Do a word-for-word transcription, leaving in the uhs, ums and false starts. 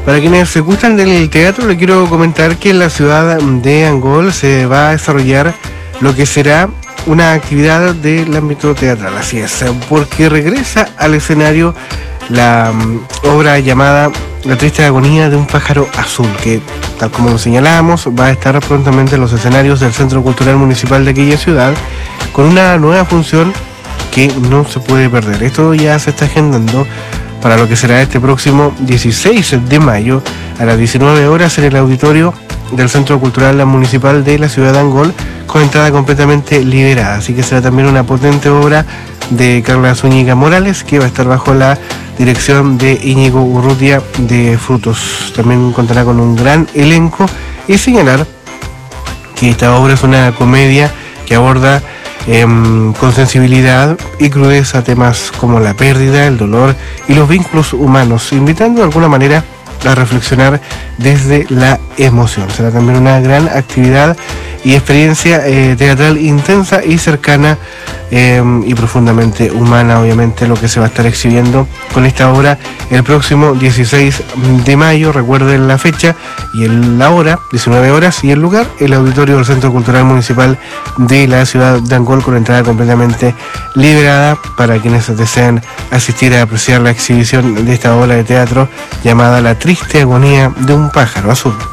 Para quienes se gustan del teatro, les quiero comentar que en la ciudad de Angol se va a desarrollar lo que será una actividad del ámbito teatral, así es, porque regresa al escenario la um, obra llamada La triste agonía de un pájaro azul, que tal como lo señalábamos va a estar prontamente en los escenarios del Centro Cultural Municipal de aquella ciudad con una nueva función que no se puede perder. Esto ya se está agendando para lo que será este próximo dieciséis de mayo a las diecinueve horas en el auditorio del Centro Cultural Municipal de la ciudad de Angol, con entrada completamente liberada. Así que será también una potente obra de Carla Zúñiga Morales, que va a estar bajo la dirección de Íñigo Urrutia de Frutos. También contará con un gran elenco, y señalar que esta obra es una comedia que aborda eh, con sensibilidad y crudeza temas como la pérdida, el dolor y los vínculos humanos, invitando de alguna manera a reflexionar desde la emoción. Será también una gran actividad y experiencia eh, teatral intensa y cercana eh, y profundamente humana, obviamente, lo que se va a estar exhibiendo con esta obra el próximo dieciséis de mayo. Recuerden la fecha y el, la hora, diecinueve horas, y el lugar, el auditorio del Centro Cultural Municipal de la ciudad de Angol, con entrada completamente liberada para quienes deseen asistir a apreciar la exhibición de esta obra de teatro llamada La triste agonía de un pájaro azul.